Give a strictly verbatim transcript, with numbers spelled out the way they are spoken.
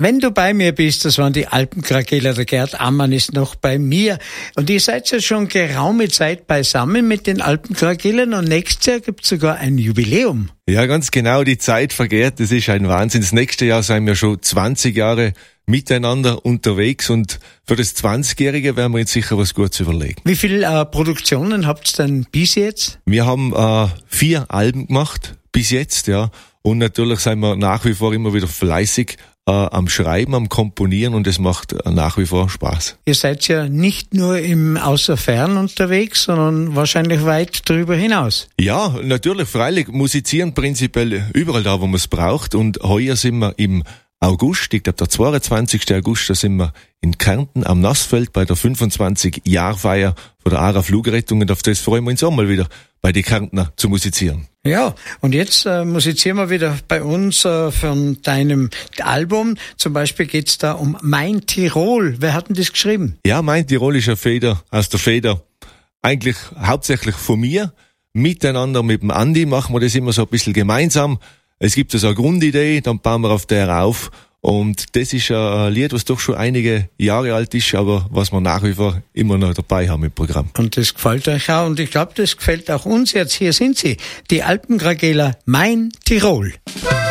Wenn du bei mir bist, das waren die Alpenkrakeler, der Gerd Ammann ist noch bei mir. Und ihr seid ja schon geraume Zeit beisammen mit den Alpenkrakelern und nächstes Jahr gibt es sogar ein Jubiläum. Ja, ganz genau, die Zeit vergeht, das ist ein Wahnsinn. Das nächste Jahr sind wir schon zwanzig Jahre miteinander unterwegs und für das zwanzigjährige werden wir jetzt sicher was Gutes überlegen. Wie viele äh, Produktionen habt ihr denn bis jetzt? Wir haben äh, vier Alben gemacht bis jetzt, ja. Und natürlich sind wir nach wie vor immer wieder fleißig äh, am Schreiben, am Komponieren und es macht äh, nach wie vor Spaß. Ihr seid ja nicht nur im Außerfern unterwegs, sondern wahrscheinlich weit darüber hinaus. Ja, natürlich, freilich musizieren prinzipiell überall da, wo man es braucht. Und heuer sind wir im August, ich glaube der zweiundzwanzigsten August, da sind wir in Kärnten am Nassfeld bei der fünfundzwanzig-Jahr-Feier von der A R A Flugrettung und auf das freuen wir uns auch mal wieder bei den Kärntner zu musizieren. Ja, und jetzt äh, musizieren wir wieder bei uns äh, von deinem Album. Zum Beispiel geht's da um Mein Tirol. Wer hat denn das geschrieben? Ja, Mein Tirol ist eine Feder, aus der Feder, eigentlich hauptsächlich von mir. Miteinander mit dem Andi machen wir das immer so ein bisschen gemeinsam. Es gibt so eine Grundidee, dann bauen wir auf der auf. Und das ist ein Lied, was doch schon einige Jahre alt ist, aber was wir nach wie vor immer noch dabei haben im Programm. Und das gefällt euch auch und ich glaube, das gefällt auch uns jetzt. Hier sind sie, die Alpenkrakeler, Mein Tirol.